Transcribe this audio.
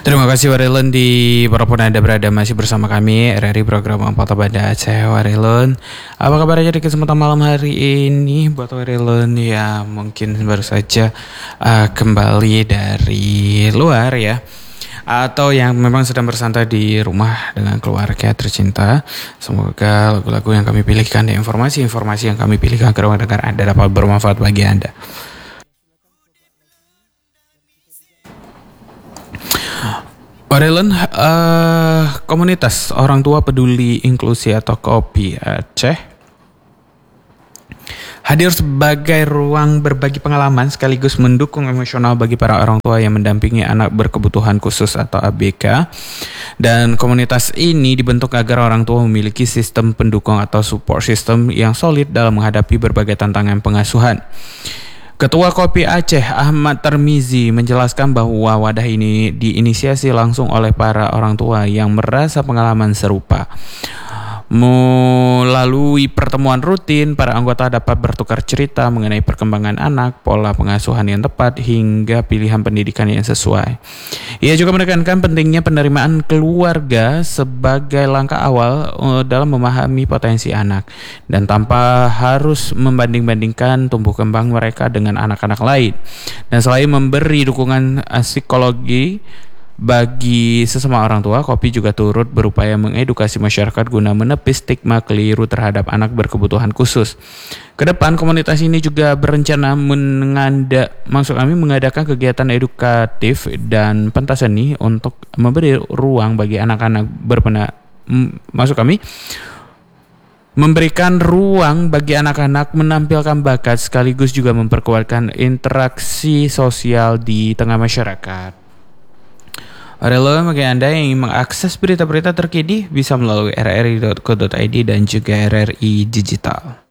Terima kasih Warilun walaupun Anda berada masih bersama kami RRI program Kota Banda Aceh. Warilun, apa kabarnya di kesempatan malam hari ini buat Warilun ya mungkin baru saja kembali dari luar ya, atau yang memang sedang bersantai di rumah dengan keluarga tercinta. Semoga lagu-lagu yang kami pilihkan dan informasi-informasi yang kami pilihkan ke ruang dengar Anda dapat bermanfaat bagi Anda. Warilun, komunitas orang tua peduli inklusi atau KOPI Aceh hadir sebagai ruang berbagi pengalaman sekaligus mendukung emosional bagi para orang tua yang mendampingi anak berkebutuhan khusus atau ABK. Dan komunitas ini dibentuk agar orang tua memiliki sistem pendukung atau support system yang solid dalam menghadapi berbagai tantangan pengasuhan. Ketua KOPI Aceh Ahmad Tarmizi menjelaskan bahwa wadah ini diinisiasi langsung oleh para orang tua yang merasa pengalaman serupa. Melalui pertemuan rutin, para anggota dapat bertukar cerita mengenai perkembangan anak, pola pengasuhan yang tepat, hingga pilihan pendidikan yang sesuai. Ia juga menekankan pentingnya penerimaan keluarga sebagai langkah awal dalam memahami potensi anak, dan tanpa harus membanding-bandingkan tumbuh kembang mereka dengan anak-anak lain. Dan selain memberi dukungan psikologi bagi sesama orang tua, KOPI juga turut berupaya mengedukasi masyarakat guna menepis stigma keliru terhadap anak berkebutuhan khusus. Kedepan komunitas ini juga berencana mengadakan kegiatan edukatif dan pentas seni untuk memberi ruang bagi anak-anak memberikan ruang bagi anak-anak menampilkan bakat sekaligus juga memperkuatkan interaksi sosial di tengah masyarakat. Warilun, bagi Anda yang ingin mengakses berita-berita terkini bisa melalui rri.co.id dan juga RRI Digital.